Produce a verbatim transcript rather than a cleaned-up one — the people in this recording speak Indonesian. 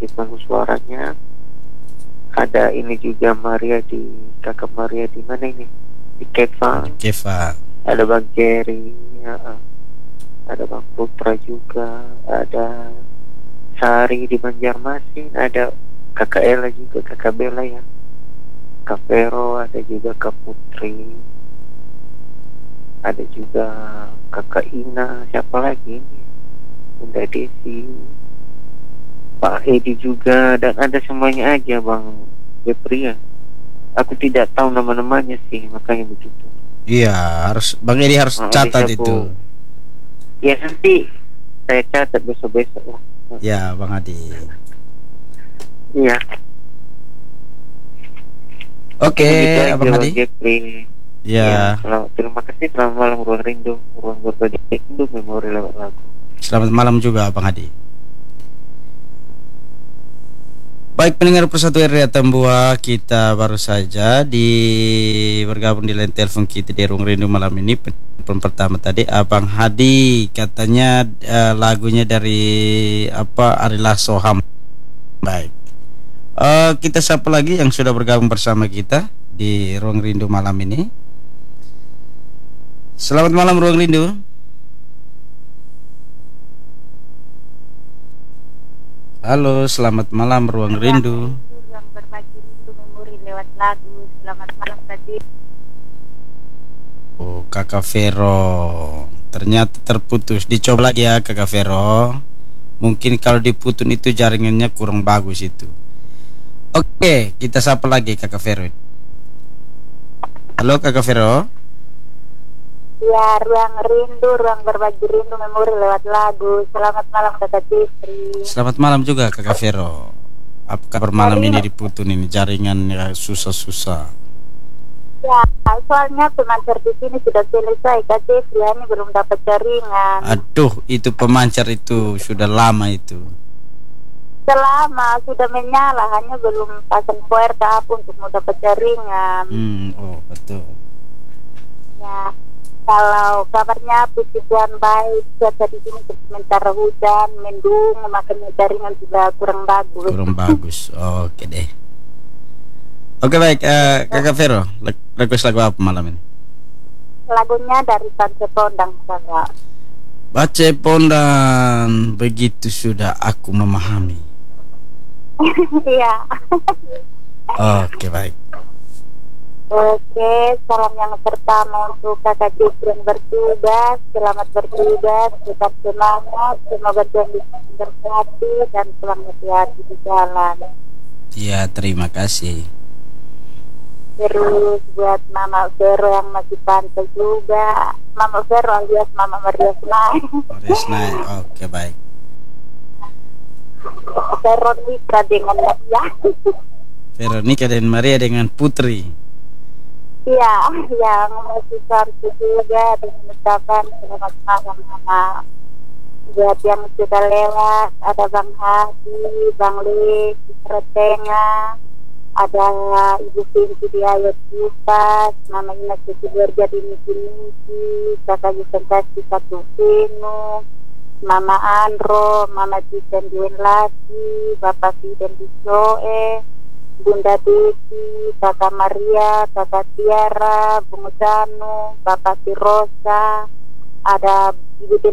bagus suaranya. Ada ini juga Maria di kakak Maria di mana ini? Di Keva. Keva. Ada Bang Jerry, ya. Ada Bang Putra juga, ada Sari di Banjarmasin, ada kakak Ella juga, kakak Bella ya, Kak Vero, ada juga Kak Putri, ada juga kakak Ina, siapa lagi ini? Bunda Desi, Pak Edi juga, dan ada semuanya aja Bang Jepri ya. Aku tidak tahu nama-namanya sih, makanya begitu. Iya, harus Bang Edi harus Nah, catat bisa itu. aku- Ya nanti saya catat besok-besok lah. Ya, Bang Adi. Iya. Oke, Begitu aja, Abang Bang Adi. Jepri. Ya, selamat, terima kasih. Selamat malam ruang rindu, ruang berbagi rindu, memori lewat lagu. selamat malam juga Bang Adi. Baik pendengar Persatu R R I Atambua, kita baru saja di bergabung di line telepon kita di ruang rindu malam ini. Penelpon pertama tadi Abang Hadi, katanya uh, lagunya dari apa Ari Lasso Ham. Baik, uh, kita sapa lagi yang sudah bergabung bersama kita di ruang rindu malam ini. Selamat malam ruang rindu. Halo, selamat malam ruang rindu. Yang berbagi rindu memori lewat lagu. Selamat malam tadi. Oh, Kakak Vero, ternyata terputus. Dicoba lagi ya Kakak Vero. Mungkin kalau diputun itu jaringannya kurang bagus itu. Oke, kita sapa lagi Kakak Vero. Halo Kakak Vero. Ya, ruang rindu, ruang berbagi rindu memori lewat lagu. Selamat malam Kakak Tifri. Selamat malam juga Kakak Vero. Apa kabar malam ini diputun ini jaringannya susah-susah. Ya, soalnya pemancar di sini sudah selesai Kak Tifri, ini belum dapat jaringan. Aduh, itu pemancar itu sudah lama itu. Selama sudah menyala, hanya belum pasang power apa untuk mau dapat jaringan. Hmm, oh betul. Ya. Kalau kabarnya puji Tuhan baik, cuaca di sini sementara hujan, mendung, makanya jaringan juga kurang bagus. Kurang bagus. Oke deh. Oke baik, uh, Kakak Vero, request lagu apa malam ini? Lagunya dari Bace Pondang saja. Bace Pondang, begitu sudah aku memahami. Iya. Oke baik. Oke, salam yang pertama untuk kakak Cipri yang bertugas. Selamat bertugas, tetap semangat, semoga Tuhan berkati dan pulang hati-hati di jalan. Iya, terima kasih. Terus buat Mama Vero yang masih pantai juga, Mama Vero alias Mama Maria Senai. Maria oke baik. Veronica dengan Maria. Veronica dan Maria dengan Putri. Iya, yang masih pantai juga dengan ucapan selamat malam Mama. Buat yang sudah lewat, ada Bang Hadi, Bang Lee, Retengah, ada Ibu Pintu di Ayat Kipas, Mama Ina Cuci Berja di Misi-Misi, Kakak Yusuf Kasih Satu Vino, Mama Andro, Mama Cisen Duen Lagi, Bapak Fiden di Soe, Bunda Desi, Kakak Maria, Kakak Tiara, Bung Janu, Bapak Tirosa, ada Ibu